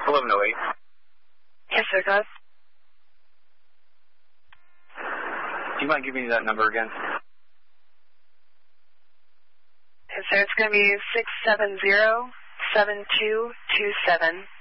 1108. Yes, sir, go ahead. Do you mind giving me that number again? Yes, sir, it's going to be 670-7227.